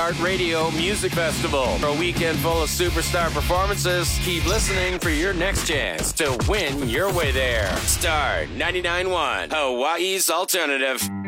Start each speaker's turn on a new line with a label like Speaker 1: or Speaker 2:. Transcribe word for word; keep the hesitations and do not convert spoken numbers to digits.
Speaker 1: iHeartRadio Music Festival. For a weekend full of superstar performances, keep listening for your next chance to win your way there. Star ninety-nine point one, Hawaii's Alternative.